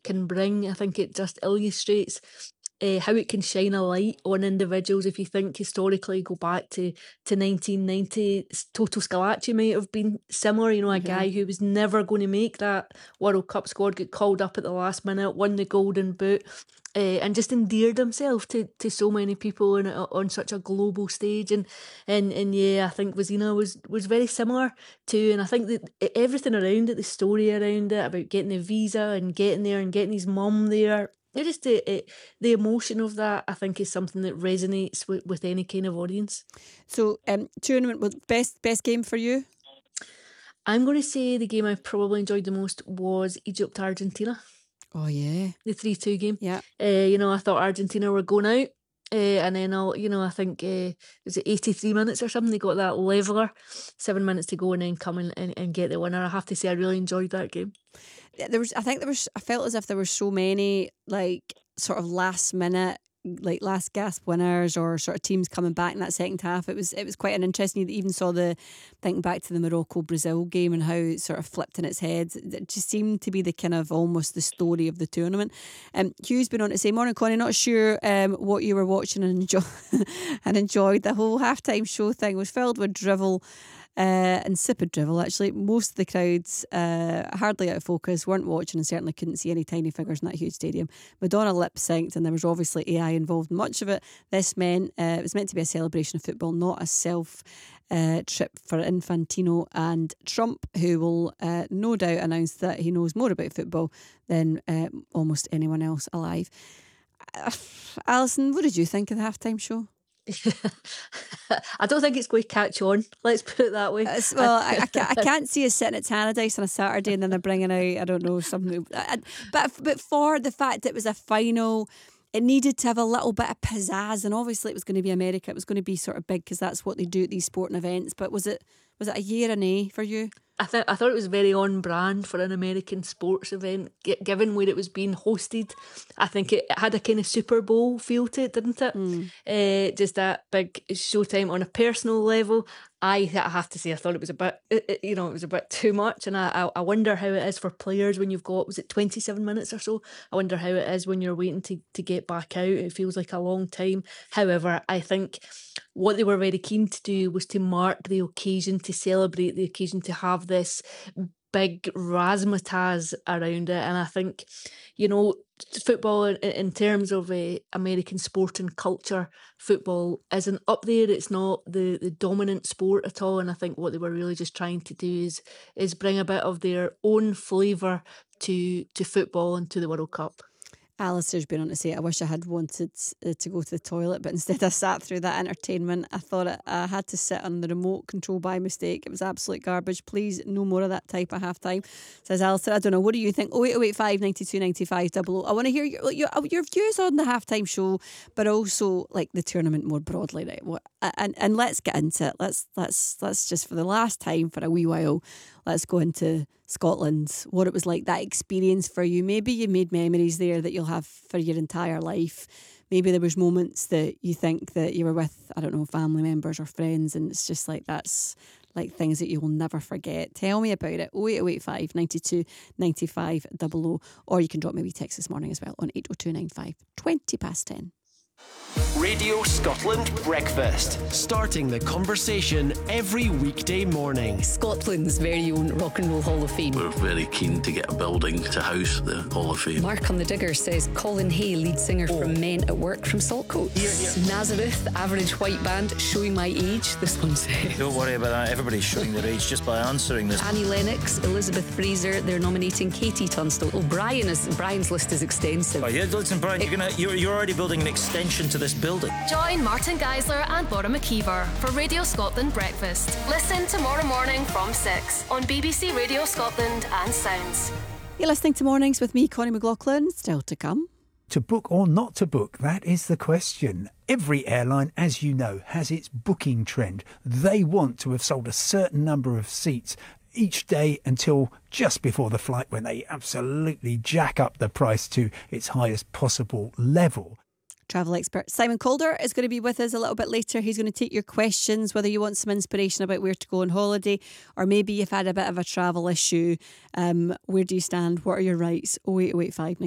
can bring. I think it just illustrates how it can shine a light on individuals. If you think historically, go back to 1990, Toto Scalacci might have been similar. A guy who was never going to make that World Cup squad, got called up at the last minute, won the Golden Boot. And just endeared himself to so many people on such a global stage, and yeah, I think Vizina was very similar too. And I think that everything around it, the story around it, about getting the visa and getting there and getting his mum there, just the emotion of that, I think, is something that resonates with any kind of audience. So, tournament was best game for you? I'm going to say the game I probably enjoyed the most was Egypt-Argentina. Oh, yeah. The 3-2 game. Yeah. I thought Argentina were going out. And then I think was it 83 minutes or something? They got that leveler, 7 minutes to go, and then come and get the winner. I have to say, I really enjoyed that game. I felt as if there were so many sort of last minute, last gasp winners, or sort of teams coming back in that second half. It was quite an interesting. You even saw thinking back to the Morocco-Brazil game and how it sort of flipped in its head. It just seemed to be the kind of almost the story of the tournament. Hugh's been on to say, morning Connie, not sure what you were watching and enjoyed. The whole halftime show thing was filled with drivel. Insipid drivel, actually. Most of the crowds, hardly out of focus, weren't watching and certainly couldn't see any tiny figures in that huge stadium. Madonna lip synced, and there was obviously AI involved in much of it. This meant it was meant to be a celebration of football, not a self trip for Infantino and Trump, who will no doubt announce that he knows more about football than almost anyone else alive. Alison, what did you think of the halftime show? I don't think it's going to catch on, let's put it that way. I can't see us sitting at Tannadice on a Saturday and then they're bringing out, I don't know, something. But for the fact it was a final, it needed to have a little bit of pizzazz, and obviously it was going to be America. It was going to be sort of big because that's what they do at these sporting events. But was it a year and A for you? I thought it was very on brand for an American sports event, given where it was being hosted. I think it had a kind of Super Bowl feel to it, didn't it? Just that big showtime on a personal level. I have to say, I thought it was a bit, it was a bit too much, and I wonder how it is for players when you've got, was it 27 minutes or so? I wonder how it is when you're waiting to get back out. It feels like a long time. However, I think what they were very keen to do was to mark the occasion, to celebrate the occasion, to have this big razzmatazz around it. And I think, football in terms of American sport and culture, football isn't up there. It's not the dominant sport at all. And I think what they were really just trying to do is bring a bit of their own flavour to football and to the World Cup. Alistair's been on to say, I wish I had wanted to go to the toilet, but instead I sat through that entertainment. I thought I had to sit on the remote control by mistake. It was absolute garbage. Please, no more of that type of halftime. Says Alistair. I don't know. What do you think? 08085 92 95 00. I want to hear your views on the halftime show, but also the tournament more broadly. Right? And let's get into it. Let's just for the last time for a wee while, let's go into Scotland, what it was like, that experience for you. Maybe you made memories there that you'll have for your entire life. Maybe there was moments that you think that you were with, I don't know, family members or friends, and it's just that's things that you will never forget. Tell me about it. 08085 92 95 00, or you can drop me a wee text this morning as well on 80295 20 past 10. Radio Scotland Breakfast. Starting the conversation every weekday morning. Scotland's very own Rock and Roll Hall of Fame. We're very keen to get a building to house the Hall of Fame. Mark on the Digger says Colin Hay, lead singer from Men at Work from Saltcoats. Yeah. Nazareth, average white band, showing my age, this one says. Don't worry about that, everybody's showing their age just by answering this. Annie Lennox, Elizabeth Fraser, they're nominating Katie Tunstall. Brian's list is extensive. Oh yeah, listen Brian, you're already building an extension to this building. Join Martin Geisler and Laura McKeever for Radio Scotland Breakfast. Listen tomorrow morning from 6 on BBC Radio Scotland and Sounds. You're listening to Mornings with me, Connie McLaughlin. Still to come. To book or not to book, that is the question. Every airline, as you know, has its booking trend. They want to have sold a certain number of seats each day until just before the flight, when they absolutely jack up the price to its highest possible level. Travel expert Simon Calder is going to be with us a little bit later. He's going to take your questions, whether you want some inspiration about where to go on holiday, or maybe you've had a bit of a travel issue. Where do you stand? What are your rights? 08085